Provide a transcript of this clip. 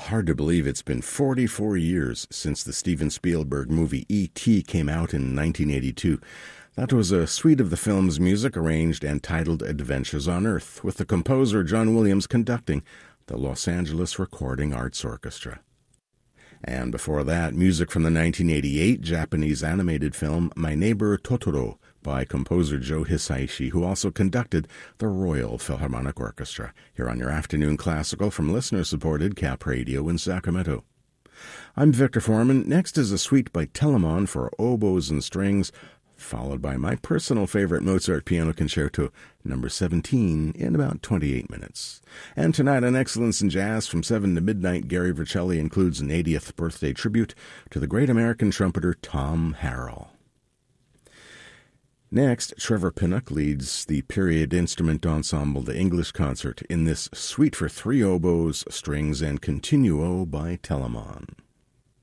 Hard to believe it's been 44 years since the Steven Spielberg movie E.T. came out in 1982. That was a suite of the film's music arranged and titled Adventures on Earth, with the composer John Williams conducting the Los Angeles Recording Arts Orchestra. And before that, music from the 1988 Japanese animated film My Neighbor Totoro by composer Joe Hisaishi, who also conducted the Royal Philharmonic Orchestra, here on your afternoon classical from listener-supported Cap Radio in Sacramento. I'm Victor Foreman. Next is a suite by Telemann for oboes and strings, followed by my personal favorite Mozart Piano Concerto, number 17, in about 28 minutes. And tonight on Excellence in Jazz from 7 to midnight, Gary Vercelli includes an 80th birthday tribute to the great American trumpeter Tom Harrell. Next, Trevor Pinnock leads the period instrument ensemble The English Concert in this suite for three oboes, strings, and continuo by Telemann.